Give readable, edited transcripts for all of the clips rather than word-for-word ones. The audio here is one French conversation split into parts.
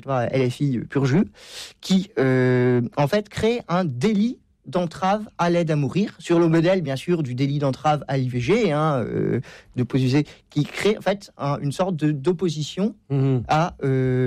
par LFI pur jus, qui en fait crée un délit d'entrave à l'aide à mourir, sur le modèle bien sûr du délit d'entrave à l'IVG, qui crée en fait une sorte d'opposition à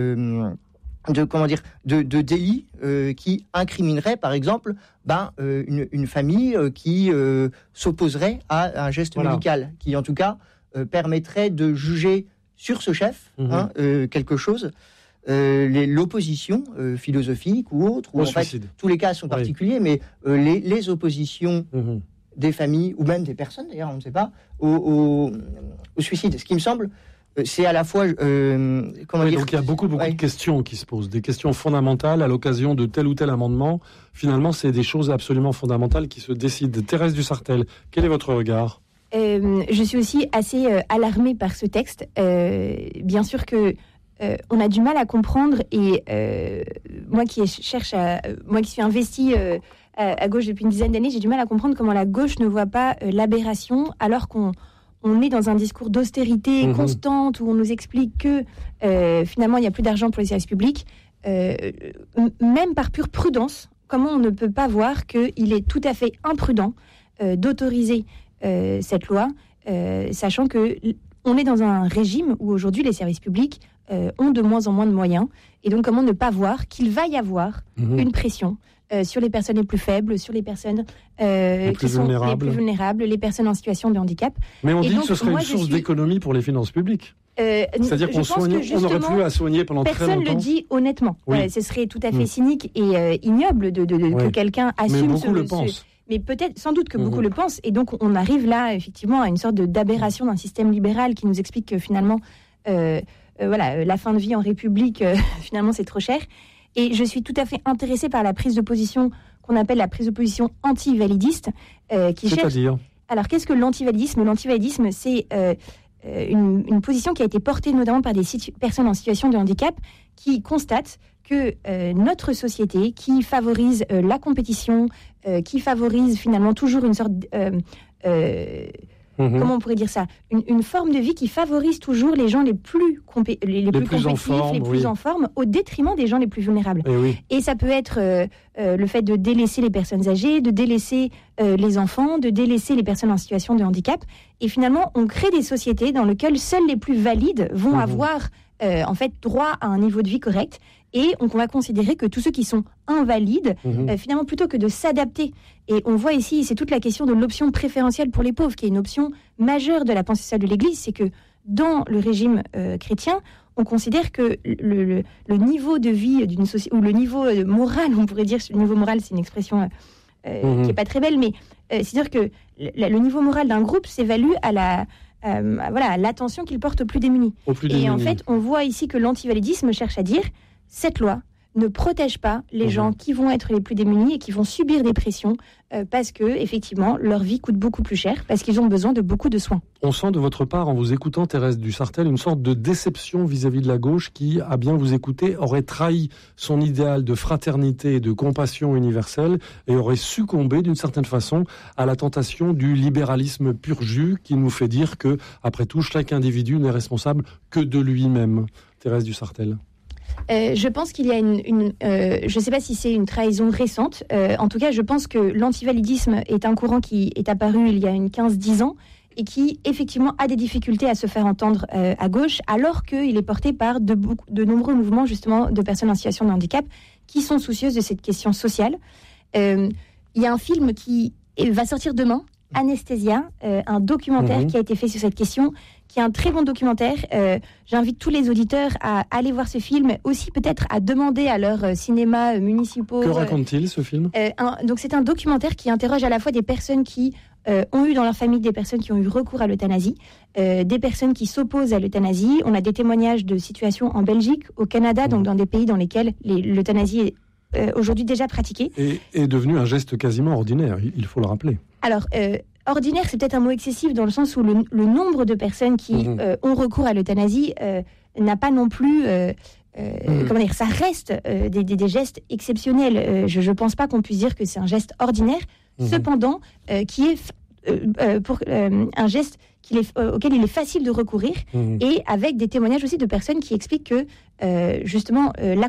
de délit qui incriminerait par exemple une famille qui s'opposerait à un geste médical, qui en tout cas permettrait de juger sur ce chef quelque chose. L'opposition philosophique ou autre, ou en fait, tous les cas sont particuliers, mais les oppositions des familles, ou même des personnes d'ailleurs, on ne sait pas, au suicide. Ce qui me semble, c'est à la fois... donc il y a beaucoup de questions qui se posent, des questions fondamentales à l'occasion de tel ou tel amendement. Finalement, c'est des choses absolument fondamentales qui se décident. Thérèse Dussartel, quel est votre regard ? Je suis aussi assez alarmée par ce texte. Bien sûr que on a du mal à comprendre, et moi qui suis investie à gauche depuis une dizaine d'années, j'ai du mal à comprendre comment la gauche ne voit pas l'aberration, alors qu'on est dans un discours d'austérité constante où on nous explique que finalement il n'y a plus d'argent pour les services publics. Même par pure prudence, comment on ne peut pas voir qu'il est tout à fait imprudent d'autoriser cette loi, sachant que on est dans un régime où aujourd'hui les services publics ont de moins en moins de moyens, et donc comment ne pas voir qu'il va y avoir une pression sur les personnes les plus faibles, sur les personnes les plus vulnérables, les personnes en situation de handicap. Mais on dit que ce serait une source d'économie pour les finances publiques. C'est-à-dire qu'on n'aurait plus à soigner pendant très longtemps. Personne ne le dit honnêtement. Ce serait tout à fait cynique et ignoble que quelqu'un assume. Mais beaucoup le pensent. Mais peut-être, sans doute que beaucoup le pensent, et donc on arrive là effectivement à une sorte d'aberration d'un système libéral qui nous explique que finalement, la fin de vie en République, finalement c'est trop cher. Et je suis tout à fait intéressée par la prise de position qu'on appelle la prise de position anti-validiste, C'est-à-dire ? Alors qu'est-ce que l'antivalidisme ? L'antivalidisme, c'est une position qui a été portée notamment par des personnes en situation de handicap qui constatent que notre société, qui favorise la compétition, qui favorise finalement toujours une sorte comment on pourrait dire ça, une forme de vie qui favorise toujours les gens les plus compétitifs, les plus en forme, au détriment des gens les plus vulnérables. Et ça peut être le fait de délaisser les personnes âgées, de délaisser les enfants, de délaisser les personnes en situation de handicap. Et finalement, on crée des sociétés dans lesquelles seuls les plus valides vont avoir en fait droit à un niveau de vie correct. Et on va considérer que tous ceux qui sont invalides, finalement, plutôt que de s'adapter, et on voit ici, c'est toute la question de l'option préférentielle pour les pauvres, qui est une option majeure de la pensée sociale de l'Église, c'est que dans le régime chrétien, on considère que le niveau de vie d'une société, ou le niveau moral, on pourrait dire, le niveau moral, c'est une expression qui n'est pas très belle, mais c'est-à-dire que le niveau moral d'un groupe s'évalue à l'attention qu'il porte aux plus démunis. Et en fait, on voit ici que l'antivalidisme cherche à dire cette loi ne protège pas les gens qui vont être les plus démunis et qui vont subir des pressions parce que, effectivement, leur vie coûte beaucoup plus cher, parce qu'ils ont besoin de beaucoup de soins. On sent de votre part, en vous écoutant, Thérèse Dussartel, une sorte de déception vis-à-vis de la gauche qui, à bien vous écouter, aurait trahi son idéal de fraternité et de compassion universelle et aurait succombé, d'une certaine façon, à la tentation du libéralisme pur jus qui nous fait dire que, après tout, chaque individu n'est responsable que de lui-même. Thérèse Dussartel. Je pense qu'il y a je ne sais pas si c'est une trahison récente. En tout cas, je pense que l'antivalidisme est un courant qui est apparu il y a 15-10 ans et qui, effectivement, a des difficultés à se faire entendre à gauche, alors qu'il est porté par de nombreux mouvements, justement, de personnes en situation de handicap qui sont soucieuses de cette question sociale. Il y a un film qui va sortir demain, Anesthésia, un documentaire qui a été fait sur cette question, qui est un très bon documentaire. J'invite tous les auditeurs à aller voir ce film, aussi peut-être à demander à leurs cinémas municipaux. Que raconte-t-il, ce film ? Donc c'est un documentaire qui interroge à la fois des personnes qui ont eu dans leur famille des personnes qui ont eu recours à l'euthanasie, des personnes qui s'opposent à l'euthanasie. On a des témoignages de situations en Belgique, au Canada, donc dans des pays dans lesquels l'euthanasie est aujourd'hui déjà pratiquée. Et est devenu un geste quasiment ordinaire, il faut le rappeler. Alors, ordinaire, c'est peut-être un mot excessif dans le sens où le nombre de personnes qui ont recours à l'euthanasie n'a pas non plus... comment dire, ça reste des gestes exceptionnels. Je ne pense pas qu'on puisse dire que c'est un geste ordinaire, cependant, qui est un geste auquel il est facile de recourir, et avec des témoignages aussi de personnes qui expliquent que, justement,